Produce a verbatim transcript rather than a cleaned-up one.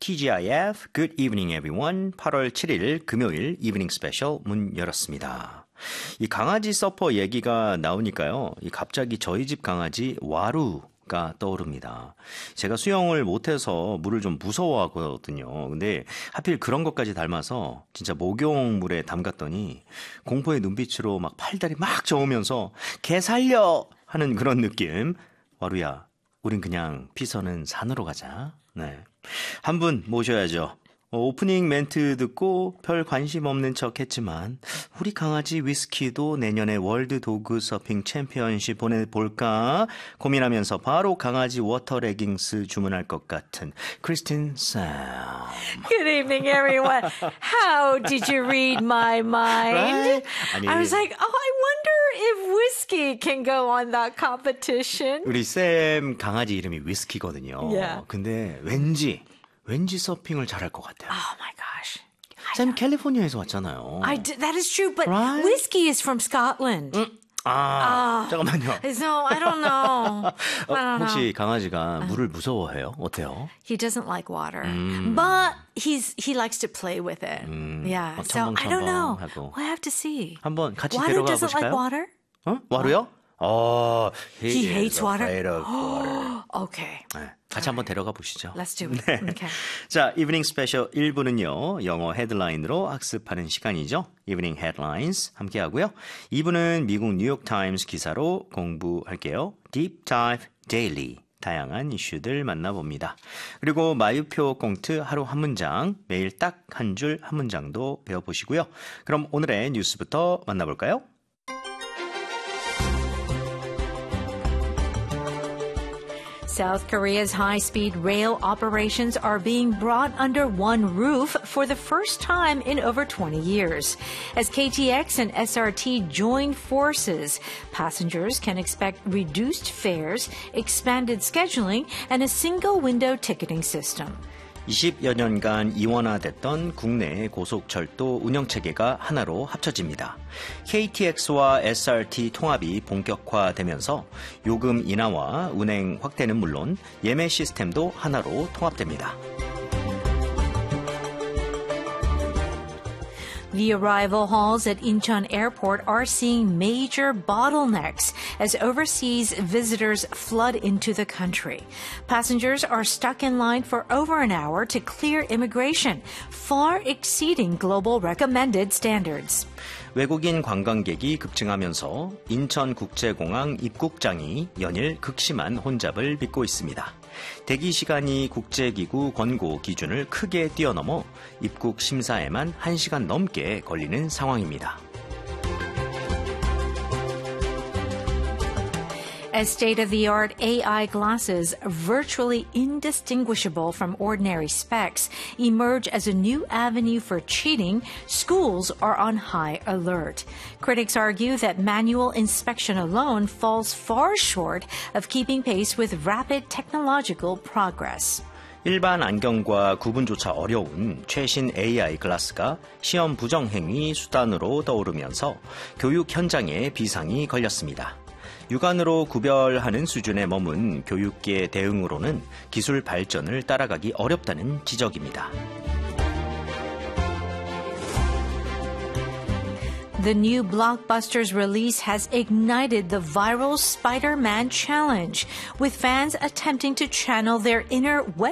티지아이에프 Good Evening Everyone 팔월 칠일 금요일 이브닝 스페셜 문 열었습니다. 이 강아지 서퍼 얘기가 나오니까요. 이 갑자기 저희 집 강아지 와루가 떠오릅니다. 제가 수영을 못해서 물을 좀 무서워하거든요. 근데 하필 그런 것까지 닮아서 진짜 목욕물에 담갔더니 공포의 눈빛으로 막 팔다리 막 저으면서 개 살려 하는 그런 느낌. 와루야, 우린 그냥 피서는 산으로 가자. 네, 한 분 모셔야죠. 어, 오프닝 멘트 듣고 별 관심 없는 척 했지만 우리 강아지 위스키도 내년에 월드 도그 서핑 챔피언십 보내볼까 고민하면서 바로 강아지 워터 레깅스 주문할 것 같은 크리스틴 샘. Good evening, everyone. How did you read my mind? Right? 아니, I was like, oh, I wonder if whiskey can go on that competition. 우리 샘 강아지 이름이 위스키거든요. Yeah. 근데 왠지 왠지 서핑을 잘할 것 같아요. Oh my gosh. 샘 캘리포니아에서 왔잖아요. I d- that is true, but Right? whiskey is from Scotland. 음, 아, 아. 잠깐만요. So I don't know. 어, I don't 혹시 know. 강아지가 물을 무서워해요? 어때요? He doesn't like water, 음. but he's he likes to play with it. 음, Yeah. 막 So I don't know. 첨벙첨벙하고. We'll have to see. 한번 같이 Water 데려가 doesn't like 보실까요? water? 어? 와루요? 어, he, He is hates water? afraid of water. Okay. 네, 같이 한번 데려가 보시죠. Let's do it. 네. Okay. 자, 이브닝 스페셜 일 부는요. 영어 헤드라인으로 학습하는 시간이죠. 이브닝 헤드라인스 함께 하고요. 이 부는 미국 뉴욕타임스 기사로 공부할게요. Deep Dive Daily. 다양한 이슈들 만나봅니다. 그리고 마유표 꽁트 하루 한 문장, 매일 딱 한 줄 한 문장도 배워보시고요. 그럼 오늘의 뉴스부터 만나볼까요? South Korea's high-speed rail operations are being brought under one roof for the first time in over twenty years. As K T X and S R T join forces, passengers can expect reduced fares, expanded scheduling, and a single-window ticketing system. 이십여 년간 이원화됐던 국내 고속철도 운영체계가 하나로 합쳐집니다. 케이티엑스와 에스알티 통합이 본격화되면서 요금 인하와 운행 확대는 물론 예매 시스템도 하나로 통합됩니다. The arrival halls at Incheon Airport are seeing major bottlenecks as overseas visitors flood into the country. Passengers are stuck in line for over an hour to clear immigration, far exceeding global recommended standards. 외국인 관광객이 급증하면서 인천국제공항 입국장이 연일 극심한 혼잡을 빚고 있습니다. 대기 시간이 국제기구 권고 기준을 크게 뛰어넘어 입국 심사에만 한 시간 넘게 걸리는 상황입니다. As state-of-the-art A I glasses, virtually indistinguishable from ordinary specs, emerge as a new avenue for cheating, schools are on high alert. Critics argue that manual inspection alone falls far short of keeping pace with rapid technological progress. 일반 안경과 구분조차 어려운 최신 에이아이 글라스가 시험 부정행위 수단으로 떠오르면서 교육 현장에 비상이 걸렸습니다. 육안으로 구별하는 수준에 머문 교육계의 대응으로는 기술 발전을 따라가기 어렵다는 지적입니다. The new Blockbuster's release has ignited the viral Spider-Man challenge, with fans attempting to channel their inner web